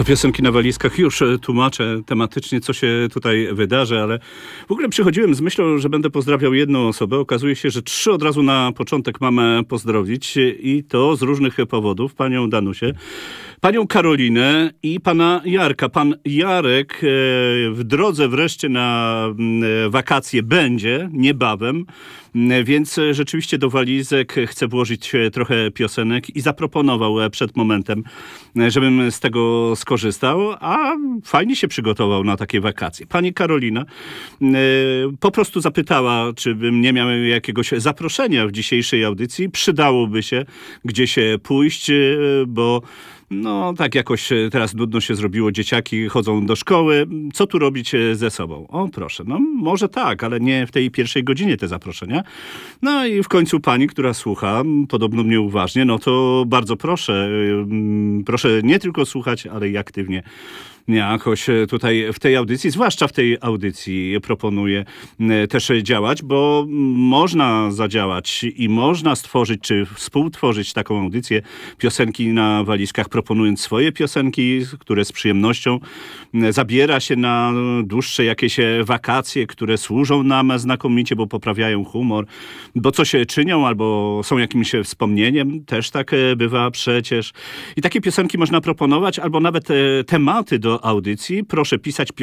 To piosenki na walizkach. Już tłumaczę tematycznie, co się tutaj wydarzy, ale w ogóle przychodziłem z myślą, że będę pozdrawiał jedną osobę. Okazuje się, że 3 od razu na początek mamy pozdrowić i to z różnych powodów. Panią Danusię, panią Karolinę i pana Jarka. Pan Jarek w drodze wreszcie na wakacje będzie niebawem, więc rzeczywiście do walizek chce włożyć trochę piosenek i zaproponował przed momentem, żebym z tego skorzystał, a fajnie się przygotował na takie wakacje. Pani Karolina po prostu zapytała, czy bym nie miał jakiegoś zaproszenia w dzisiejszej audycji. Przydałoby się gdzieś pójść, bo no tak jakoś teraz nudno się zrobiło, dzieciaki chodzą do szkoły. Co tu robić ze sobą? O proszę, no może tak, ale nie w tej pierwszej godzinie te zaproszenia. No i w końcu pani, która słucha, podobno mnie uważnie, no to bardzo proszę, proszę nie tylko słuchać, ale i aktywnie jakoś tutaj w tej audycji, zwłaszcza w tej audycji proponuję też działać, bo można zadziałać i można stworzyć, czy współtworzyć taką audycję piosenki na walizkach, proponując swoje piosenki, które z przyjemnością zabiera się na dłuższe jakieś wakacje, które służą nam znakomicie, bo poprawiają humor, bo coś czynią albo są jakimś wspomnieniem. Też tak bywa przecież. I takie piosenki można proponować, albo nawet tematy do audycji. Proszę pisać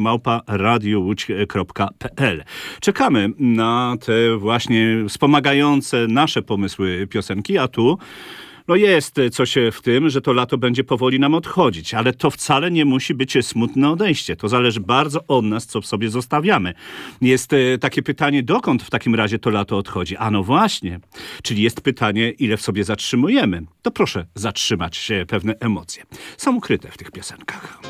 piosenki@radiołódź.pl. Czekamy na te właśnie wspomagające nasze pomysły piosenki, a tu no jest coś w tym, że to lato będzie powoli nam odchodzić, ale to wcale nie musi być smutne odejście. To zależy bardzo od nas, co w sobie zostawiamy. Jest takie pytanie, dokąd w takim razie to lato odchodzi? A no właśnie, czyli jest pytanie, ile w sobie zatrzymujemy. To proszę zatrzymać pewne emocje. Są ukryte w tych piosenkach.